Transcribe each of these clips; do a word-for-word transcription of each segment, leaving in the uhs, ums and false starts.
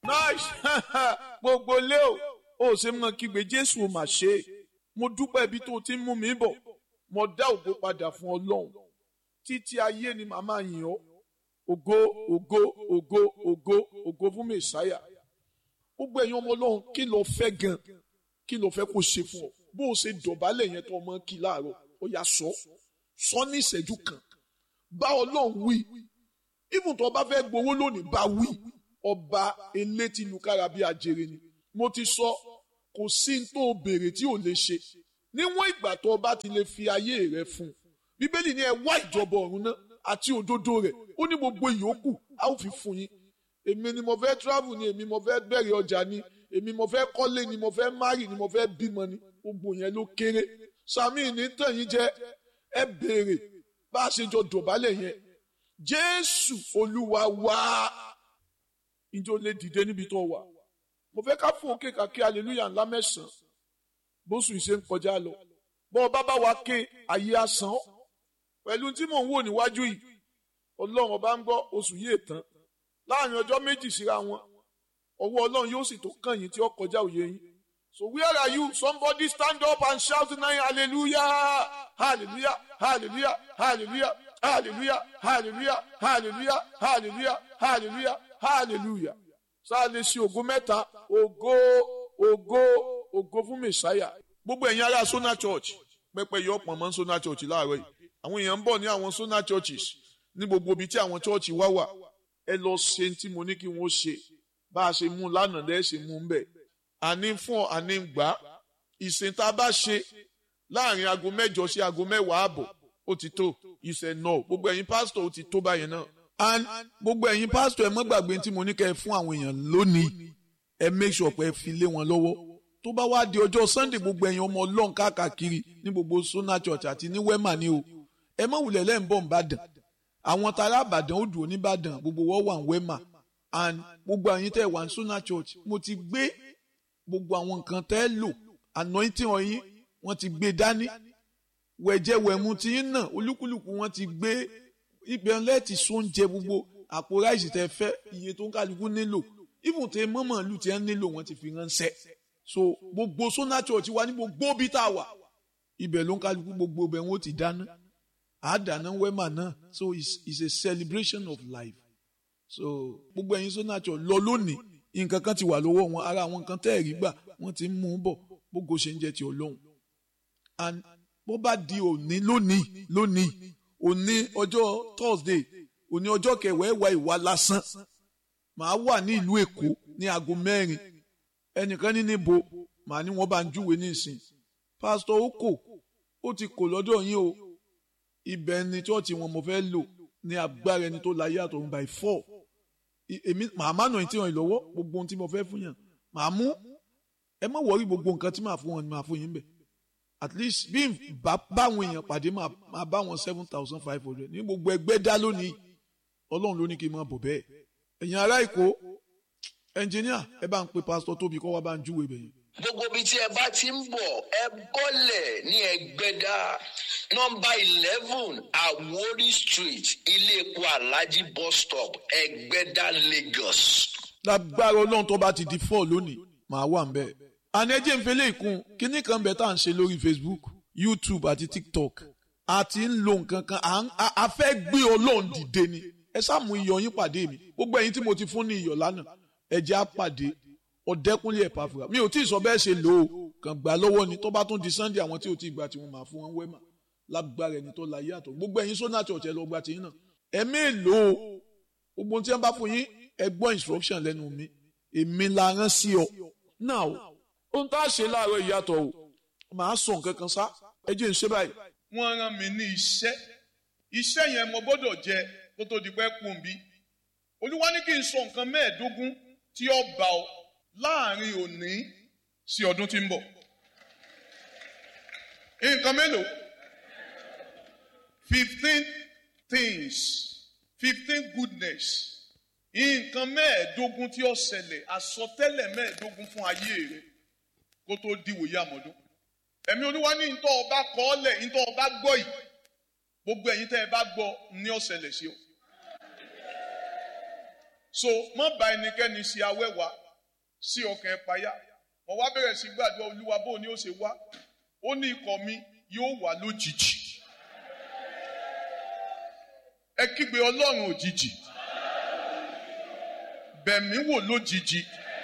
nice gbogbo lé o ó ṣe mọ kígbe Jésù ò mà ṣe é mo dúpẹ́ ibi tó ti ń mú mi bọ̀ mo dá ògo padà fún Ọlọ́run títí ayé ni màmá yìn ọ́ ògo ògo ògo ògo ògo fún Mèsáyà gbogbo ẹ̀yin ọmọ Ọlọ́run kí lo fẹ́ gan kí lo fẹ́ kó ṣe fún ọ bó o ṣe dọ̀bálẹ̀ yẹn tó ọmọ kí láàárọ̀ ó yá sọ sọ ní ìṣẹ́jú kan bá Ọlọ́run wí ibùn tó bá fẹ́ gbowó lónìí bá wí ọba elétí lukára bí ajere ni mo ti sọ kò sí tó o béèrè tí ò lè ṣe níwọ̀n ìgbà tó o bá ti lè fi ayé rẹ fún un bíbélì ní ẹ wá ìjọba ọ̀run náà àti òdodo rẹ̀ ó ní gbogbo ìyókù a ó fi fún yín èmi ni mo fẹ́ travel ni èmi mo fẹ́ bẹ̀rẹ̀ ọjà ni èmi mo fẹ́ kọ́lé ni mo fẹ́ marry ni mo fẹ́ bímọ ni gbogbo yẹn ló kéré sami ní tàn yín jẹ ẹ béèrè bá a ṣe jọ dọ̀bálẹ̀ yẹn Jésù Olúwa wá ìjọ lè dìde níbi tó wà mo fẹ́ ká fún òkè kàkí hallelujah ńlá mẹ́sàn-án bóṣù ìṣe ń kọjá lọ bọ́ ọ bá bá wa ké ayé asán pẹ̀lú tí mò ń wò níwájú yìí Ọlọ́run ọba ń gbọ́ oṣù yìí tán láàrin ọjọ́ méjì síra wọn ọwọ́ Ọlọ́run yóò sì tó kàn yín tí ó kọjá òye yín so where are you? Somebody stand up and shout tonight hallelujah hallelujah hallelujah hallelujah hallelujah hallelujah hallelujah hallelujah hallelujah hallelujah sáà lè ṣe ògo mẹ́ta ògo ògo ògo fún Mèsáyà gbogbo ẹ̀yin ará Sona Church pẹpẹ yọ pọ̀ mọ́ Sona Church láàárọ̀ yìí àwọn èèyàn ń bọ̀ ní àwọn Sona Churches ní gbogbo ibi tí àwọn church wá wà ẹ lọ ṣe tí mo ní kí wọ́n ṣe bá a ṣe mú lánàá lẹ́ẹ̀ ṣe mú ń bẹ̀ àní fún ọ àní gbà ìsìn tá a bá ṣe láàrin aago mẹ́jọ sí aago mẹ́wàá àbọ̀ ó ti tó ìṣẹ̀ náà gbogbo ẹ̀yin pásítọ̀ ó ti tó báyẹn náà and gbogbo ẹ̀yin pásítọ̀ ẹ má gbàgbé tí mo ní kẹ́ ẹ fún àwọn èèyàn lónìí ẹ make sure pé ẹ fi lé wọn lọ́wọ́ tó bá wá di ọjọ́ Sunday gbogbo ẹ̀yin ọmọ Ọlọ́run káàkiri ní gbogbo Sona Church àti ní Wema ni o ẹ má wulẹ̀ lẹ́ ń bọ̀ nìbàdàn àwọn tará Ìbàdàn ó dùn oníbàdàn gbogbo wọ́n wà ní Wema and gbogbo ẹ̀yin tẹ́ wà ní Sona Church mo ti gbé gbogbo àwọn nǹkan tẹ́ lò anointing ọyìn wọ́n ti gbé dání wẹ̀jẹ̀ wẹ̀mu ti yín náà olúkúlùkù wọ́n ti gbé ibẹ̀ lẹ́ẹ̀tì sóúnjẹ gbogbo àpò ráìsì tẹ́ fẹ́ iye tó ń kálukú nílò even tẹ́ mọ́mọ́ lù tẹ́ nílò wọ́n ti fi ránṣẹ́ so gbogbo Sona Church wà ní gbogbo bí tá a wà ibẹ̀ ló ń kálukú gbogbo ibẹ̀ wọn ó ti dáná àádáná Wema náà so it's, it's a celebration of life so gbogbo ẹ̀yin Sona Church lọ lónìí nǹkan kan ti wà lọ́wọ́ wọn ara àwọn nǹkan tẹ́ ẹ̀rí gbà wọ́n ti ń mú un bọ̀ gbogbo ṣe ń jẹ́ ti Ọlọ́run and bó bá di òní lónìí lónìí òní ọjọ́ Thursday òní ọjọ́ kẹwàá ìwà lásán màá wà ní ìlú Èkó ní aago mẹ́rin ẹnìkan ní níbo màá ní wọ́n bá ń júwe ní ìsìn pásítọ̀ Oko ó ti kò lọ́dọ̀ yín o ibẹ̀ ni chọ́ọ̀chì wọn mo fẹ́ lò ní agbára ẹni tó láyé àtọ̀run by four èmi màá má nà tí wọn lọ́wọ́ gbogbo ohun tí mo fẹ́ fún yàn màá mú ẹ má wọrí gbogbo nǹkan tí màá fún wọn ni màá fún yín bẹ̀ at least bí bá báwọn èèyàn pàdé máa bá wọn seven thousand five hundred ní gbogbo ẹgbẹ́ dá lónìí Ọlọ́run ló ní kí n máa bọ̀ bẹ́ẹ̀ ẹ̀yin ará Èkó ẹnjìníà ẹ bá ń pe pásítọ̀ Tóbi kọ́ wá bá ń júwe bẹ̀yẹn. gbogbo ibi tí ẹ bá ti ń bọ̀ ẹ bọ́lẹ̀ ní Ẹgbẹ́dá nọ́mbà eleven Àwórì street ilé epo Alhaji bus stop Ẹgbẹ́dá Lagos. lágbára Ọlọ́run tó bá ti di four lónìí màá wà ń bẹ̀. àní ẹ jẹ́ ń fẹ́lẹ́ ìkún kínní kan bẹ̀ tá à ń ṣe lórí Facebook YouTube àti TikTok àti ń lo nǹkan kan à fẹ́ gbé Ọlọ́run dìde ni ẹ sáàmù iyọ̀ yín pàdé mi gbogbo ẹ̀yin tí mo ti fún ní iyọ̀ lánàá ẹ jẹ́ á pàdé Ọ̀dẹ́kúnlé Ẹ̀pàfùrà mi ò tí ì sọ bẹ́ẹ̀ ṣe lò ó kàn gbà lọ́wọ́ ni tó bá tún di Sunday àwọn tí ò tí ì gbà tí wọ́n máa fún wọn Wema lágbára ẹni tó láyé àtọ̀ gbogbo ẹ̀yin Sona Church ẹ lọ gba tiyín náà ẹ mélòó gbogbo tí wọ́n bá fún yín ẹ gbọ́ instruction lẹ́nu mi èmi la rán sí ọ náà o ohun tá a ṣe láàárọ̀ ìyàtọ̀ o màá sọ nǹkan kan sá ẹ jẹ́ ń ṣe báyìí. wọ́n rán mi ní iṣẹ́ iṣẹ́ yẹn mo gbọ́dọ̀ jẹ kó tó di pẹ́ kùn bí Olúwa ní kí n sọ nǹkan mẹ́ẹ̀ẹ́dógún tí ó bá ọ láàrin òní sí ọdún tí ń bọ̀. nǹkan mélòó? fifteen things fifteen goodness nǹkan mẹ́ẹ̀ẹ́dógún tí ó ṣẹlẹ̀ àsọtẹ́lẹ̀ mẹ́ẹ̀ẹ́dógún fún ayé rẹ kó tó diwòye àmọ́dún. ẹ̀mí Olúwa ní ntọ́ ọba kọ́ ọ́ lẹ̀ ntọ́ ọba gbọ́ yìí gbogbo ẹ̀yin tẹ́ ẹ bá gbọ́ ní ó ṣẹlẹ̀ sí ọ. so má bá ẹnikẹ́ni ṣe awẹ́wà sí ọkàn ẹ payá mo wá bẹ̀rẹ̀ sí gbàdúrà olúwa bó ni ó ṣe wá ó ní ikọ̀ mi yóò wá lójijì ẹ kígbe ọlọ́run òjijì bẹ̀mí wò lójijì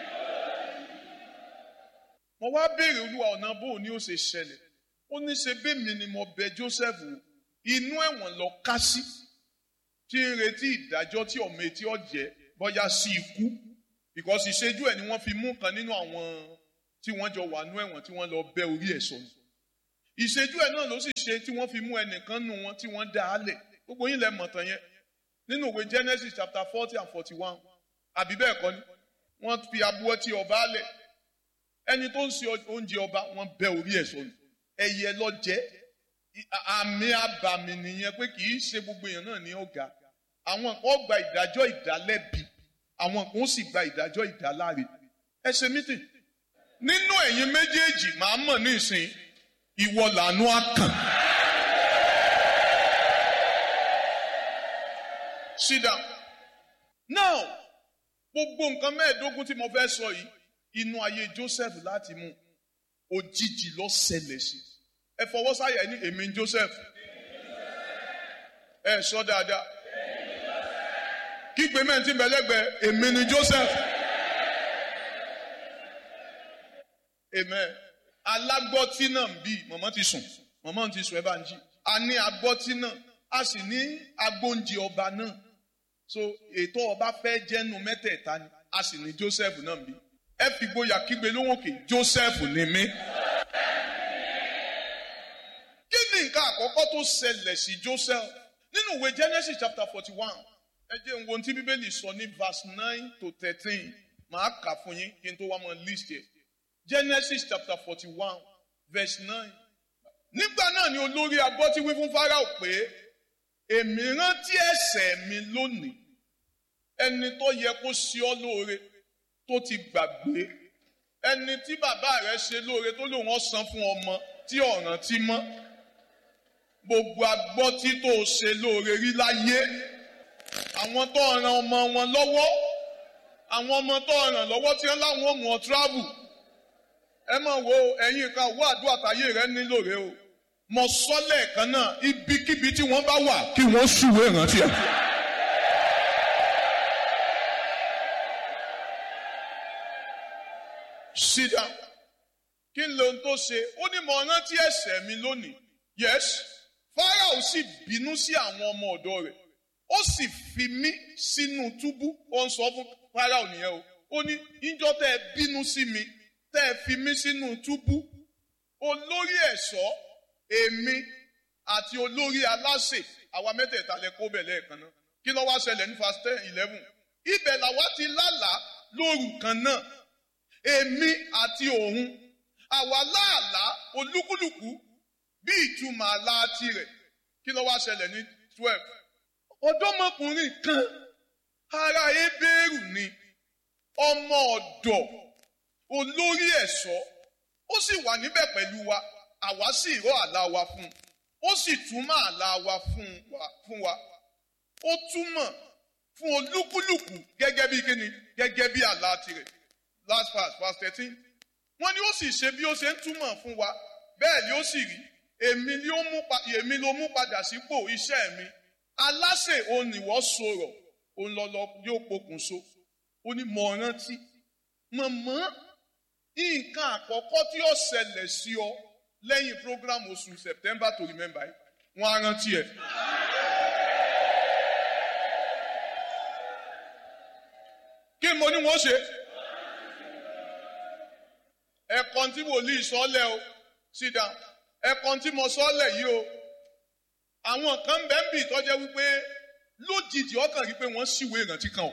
mo wá béèrè olúwa ọ̀nà bó ni ó ṣe ṣẹlẹ̀ ó ní ṣe bẹ́ẹ̀mi ni mo bẹ̀ Joseph wò inú ẹ̀wọ̀n lọ ká sí tí ń retí ìdájọ́ tí ọmọ etí ọ̀jẹ́ bọ́yá sí ikú because ìṣẹ́jú ẹ̀ ni wọ́n fi mú kan nínú àwọn tí wọ́n jọ wà nú ẹ̀wọ̀n tí wọ́n lọ bẹ́ orí ẹ̀ sọnù ìṣẹ́jú ẹ̀ náà ló sì ṣe tí wọ́n fi mú ẹnìkan nù wọn tí wọ́n dá a lẹ̀ gbogbo yín lẹ mọ̀ tán yẹn nínú ìwé Genesis chapter forty and forty one àbí bẹ́ẹ̀ kọ́ ni wọ́n fi abúwọ́ tí ọba lẹ̀ ẹni tó ń ṣe oúnjẹ ọba wọ́n bẹ́ orí ẹ̀ sọnù ẹyẹ lọ jẹ́ àmì àbàmì nìyẹn pé kì í ṣe gbogbo èèyàn náà ní ọ̀gá àwọn kan gba ìdájọ́ ìdálẹ́bi àwọn kan sì gba ìdájọ́ ìdáláre ẹ ṣe mítìn nínú ẹ̀yin méjèèjì màá mọ̀ ní ìsìn ìwọ làánú àkàn. Sit down. Now gbogbo nǹkan mẹ́ẹ̀ẹ́dógún tí mo fẹ́ sọ yìí inú ayé Joseph láti mú òjijì ló ṣẹlẹ̀ sí ẹ fọwọ́ sáyà ní èmi ń Joseph ẹ sọ dáadáa kígbe mẹ́ǹtì bẹ̀lẹ́gbẹ̀ẹ́ èmi ni Joseph amen alágbọ́tí náà ń bí mọ̀mọ́ ti sùn mọ̀mọ́ ti sùn ẹ bá ń jí a ní agbọ́tí náà a sì ní agbóúnjẹ ọba náà so ètò ọba fẹ́ jẹ́nu mẹ́tẹ̀ẹ̀ta ni a sì ní Joseph náà ń bí ẹ fi gboyà kígbe lóhùn òkè Joseph ni mí. Kí ni nǹkan àkọ́kọ́ tó ṣẹlẹ̀ sí Joseph nínú ìwé Genesis chapter forty one ẹ jẹ́ n wo ohun tí Bíbélì sọ ní verse nine to thirteen màá kà fún yín kí n tó wá mọ list yẹ Genesis chapter forty one verse nine nígbà náà ni olórí agbọ́tí wí fún Fáráò pé èmi rántí ẹ̀ṣẹ̀ mi lónìí ẹni tó yẹ kó ṣe ọ́ lóore tó ti gbàgbé ẹni tí bàbá rẹ̀ ṣe lóore tó lòun ó san fún ọmọ tí ọ̀ràn ti mọ́ gbogbo agbọ́tí tó ṣe lóore rí láyé àwọn tó ràn ọmọ wọn lọ́wọ́ àwọn ọmọ tó ràn lọ́wọ́ tí wọ́n láwọn ò mú ọ travel ẹ mọ̀ wo ẹ̀yin kan owó àdúrà táyé rẹ nílò rẹ o mọ sọ́lẹ̀ kan náà ibikíbi tí wọ́n bá wà kí wọ́n ṣùwé ìrántí ẹ̀. Sit down. Kí n lóhun tó ṣe? Ó ní mo rántí ẹ̀ṣẹ̀ mi lónìí. Yes. Fáráò sì bínú sí àwọn ọmọ ọ̀dọ̀ rẹ̀. Ó sì fi mí sínú túbú. Ó ń sọ fún Fáráò nìyẹn o. Ó ní ìjọ tẹ́ ẹ bínú sí mi, tẹ́ ẹ fi mí sínú túbú. Olórí ẹ̀ṣọ́, èmi àti olórí aláṣẹ, àwa mẹ́tẹ̀ẹ̀ta lẹ kó bẹ̀ lẹ́ẹ̀kan náà. Kí ló wá ṣẹlẹ̀ ní verse ten eleven? Ibẹ̀ làwa ti lálàá lóru kan náà. Èmi àti òun àwa láàlá olúkúlùkù bí ìtumọ̀ àlá tirẹ̀. Kí ló wá ṣẹlẹ̀ ní twelve? Ọ̀dọ́mọkùnrin kan ará Hébérù ni ọmọ ọ̀dọ̀ olórí ẹ̀ṣọ́ ó sì wà níbẹ̀ pẹ̀lú wa àwa sì rọ àlá wa fún un ó sì túmọ̀ àlá wa fún wa ó túmọ̀ fún olúkúlùkù gẹ́gẹ́ bí kíni gẹ́gẹ́ bí àlá tirẹ̀. Last verse, verse thirteen. Wọ́n ní ó sì ṣe bí ó ṣe ń túmọ̀ fún wa bẹ́ẹ̀ ni ó sì rí èmi ni ó mú èmi ló mú padà sípò iṣẹ́ mi aláṣẹ òun ìwọ sọ̀rọ̀ òun lọlọ yóò pokùnso ó ní mọ rántí mọ̀mọ́ nǹkan àkọ́kọ́ tí ó ṣẹlẹ̀ sí ọ lẹ́yìn program oṣù September to remember yìí wọ́n á rántí ẹ̀. Kí mo ní wọ́n ṣe? Ẹ̀kan tí wòlíì sọ́lẹ̀ o sit down ẹ̀kan tí mo sọ́lẹ̀ yìí o àwọn kan bẹ́ẹ̀ ń bì tọ́jẹ́ wípé lójijì ọkàn rí pé wọ́n ṣìwé ìrántí kan o.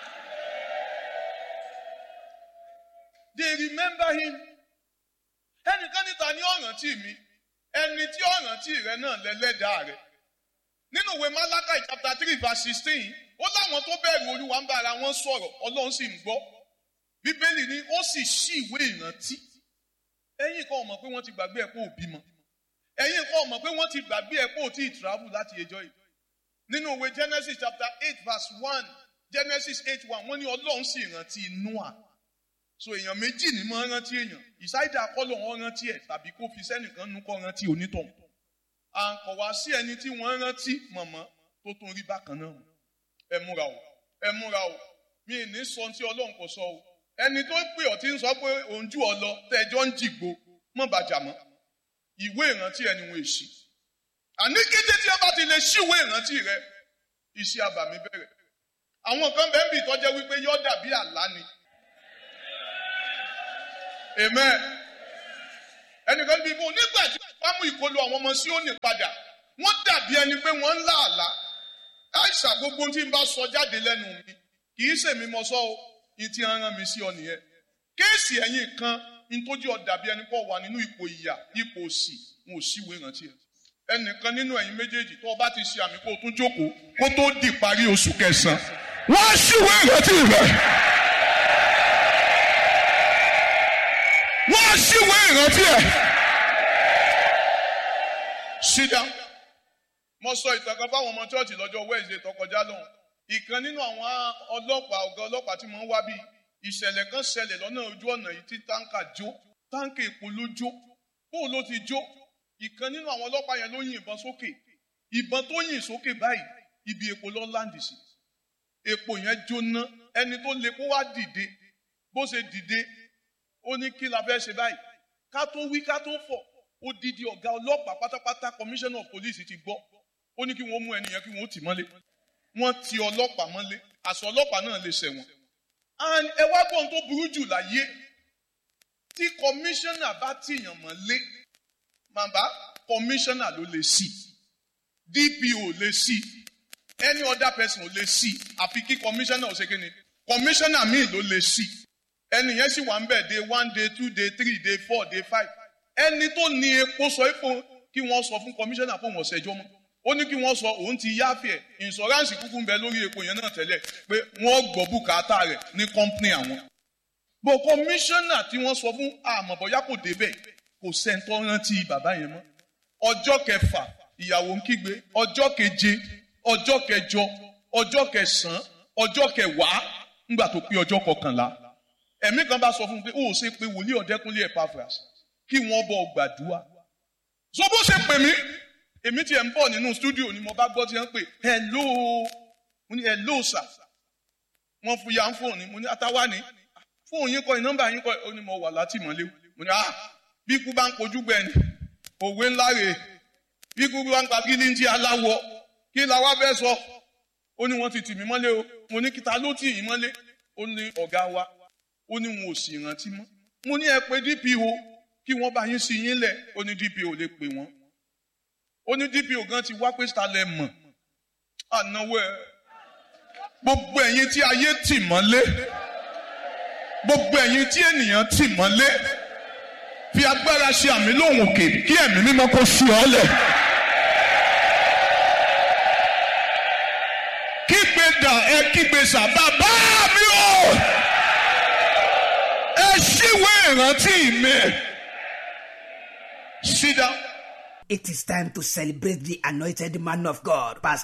They remember him. Ẹnìkan níta ní ọ̀rántí mi ẹni tí ọ̀rántí rẹ náà lẹ́lẹ́dàá rẹ. Nínú ìwé Málákì chapter three verse sixteen ó láwọn tó bẹ̀rù Olúwa ń bá ara wọn sọ̀rọ̀ Ọlọ́run sì ń gbọ́. Bíbélì ni ó sì ṣí ìwé ìrántí. Ẹ̀yin kan mọ̀ pé wọ́n ti gbàgbé ẹ̀ pé ò bímọ. Ẹ̀yin kan mọ̀ pé wọ́n ti gbàgbé ẹ̀ pé ò tí ì travel láti ẹjọ́ yìí. Nínú ìwé Genesis chapter eight verse one Genesis eight one wọ́n ní Ọlọ́run sì rántí Noah. So èèyàn méjì ni máa ń rántí èèyàn. Ìsáìdà akọ́lọ̀ wọn rántí ẹ̀ tàbí kó fi sẹ́nìkan nú kọ́ rántí onítọ̀hún. À ń kọ̀ wá sí ẹni tí wọ́n rántí mọ̀mọ́ tó tún rí bákan náà. Ẹ múra o, ẹ múra o, mi ì ní sọ tí Ọlọ́run kò sọ o. Ẹni tó pè ọ́ tí ń sọ pé òun jù ọ lọ tẹ́jọ́ ń jìgbó mọ̀ bàjá mọ́. Ìwé ìrántí ẹni wọn èsì. Àní kété tí a bá ti lè ṣíwé ìrántí rẹ, iṣẹ́ àbàmì bẹ̀rẹ̀. Àwọn kan bẹ́ẹ̀ bí ìtọ́jẹ́ wípé yọ́ dàbí àlá ni. Amen. Ẹnìkan bí ibo nígbà tí wọ́n mú ìkọlù àwọn ọmọ Síónì padà, wọ́n dàbí ẹni pé wọ́n ń lá àlá. Àìsà gbogbo tí n bá sọ jáde lẹ́nu mi, kì í ṣèmi mọ sọ o, ní ti rán mi sí ọ nìyẹn. Kéèsì ẹ̀yìn kan, ní tó jẹ́ ọ dàbí ẹni pọ̀ wà nínú ipò ìyà, ipò òṣì, wọn ò síwèé ìrántí ẹ̀. Ẹnìkan nínú ẹ̀yin méjèèjì tó bá ti ṣe àmì kó tún jókòó kó tó di parí oṣù kẹsàn-án. Wọ́n á ṣíwèé ìrántí rẹ̀. Wọ́n á ṣíwèé ìrántí ẹ̀. Sit down. Mo sọ ìtàn kan fáwọn ọmọ chọ́ọ̀chì lọ́jọ́ Wednesday tó kọjá lọ́hùn. Ìkan nínú àwọn ọlọ́pàá ọ̀gá ọlọ́pàá tí mo ń wá bí ìṣẹ̀lẹ̀ kan ṣẹlẹ̀ lọ́nà ojú ọ̀nà yìí tí táǹkà jó. Táǹkà epo ló jó. Bóò ló ti jó. Ìkan nínú àwọn ọlọ́pàá yẹn ló yin ìbọn sókè. Ìbọn tó yìn sókè báyìí ibi epo lọ láǹdì sí. Epo yẹn jóná. Ẹni tó lè kó wá dìde. Bó ṣe dìde, ó ní kí la fẹ́ ṣe báyìí. Ká tó wí ká tó fọ̀. Odidi ọ̀gá ọlọ́pàá pátápátá commissioner of police ti gbọ́. Ó ní kí wọ́n mú ẹnìyẹn kí wọ́n tì mọ́lé. Wọ́n ti ọlọ́pàá mọ́lé. Àṣọ ọlọ́pàá náà lè ṣẹ̀wọ̀n. And ẹ wá gbọ́n tó burú jù láyé. Tí commissioner bá tìyàn mọ́lé. Màbá commissioner ló lè sí. D P O lè sí. Any other person ò lè sí. Àfi kí commissioner ò ṣe kí ni. Commissioner míì ló lè sí. Ẹnìyẹn sì wà ń bẹ̀ day one, day two, day three, day four, day five. Ẹni tó ní epo sọ epo kí wọ́n sọ fún commissioner fún wọn ṣẹjọ́ mọ́. Ó ní kí wọ́n sọ òun ti yáfẹ́ insurance kúkú ń bẹ lórí epo yẹn náà tẹ́lẹ̀ pé wọ́n gbọ́ bùkátà rẹ̀ ní company àwọn. Bó commissioner tí wọ́n sọ fún àmọ̀bọ̀yá kò débẹ̀ kò sẹ́ńtọ́ rántí bàbá yẹn mọ́. Ọjọ́ kẹfà ìyàwó ń kígbe, ọjọ́ keje, ọjọ́ kẹjọ, ọjọ́ kẹsàn-án, ọjọ́ kẹwàá ńgbà tó pé ọjọ́ kọkànlá. Ẹ̀mí kan bá sọ fún un pé ó ṣe pé wòlíì Ọ̀dẹ́kúnlé Epaphras kí wọ́n bọ̀ gbàdúrà. So bó ṣe pè mí, èmi tí ẹ̀ ń bọ̀ nínú stúdíò ni mo bá gbọ́ tí wọ́n pè hello, mo ní hello sir. Wọ́n fún ya ń fóònù ni, mo ní àtàwá ni, fóònù yín kọ́ ì nọ́mbà yín kọ́ ì, ó ní mo wà látìmọ́lé. Mo ní ah bí ikú bá ń kojú gbẹ̀ni, òwe ńlá rèé, bí ikú bá ń pa kí ní ti aláwọ̀, kí la wá fẹ́ sọ. Ó ní wọ́n ti tì mí mọ́lé o, mo ní kíta ló tì yín mọ́lé. Ó ní ọ̀gá wa, ó ní wọn ò sì rántí mọ́. Mo ní ẹ pé D P O kí wọ́n bá yín sí yín lẹ̀, ó ní D P O lè pè wọ́n. Ó ní D P O gan ti wá pé stalẹ̀ mọ̀. Ànáwó ẹ̀. Gbogbo ẹ̀yin tí ayé tì mọ́lé. Gbogbo ẹ̀yin tí ènìyàn tì mọ́lé. Fi agbára ṣe àmì lóhùn òkè kí ẹ̀mí mímọ́ kó sí ọ lẹ̀. Kígbe dà ẹ kígbe sà bàbá mi o. Ẹ ṣíwé ìrántí mi. Sit down. It is time to celebrate the anointed man of God, Pastor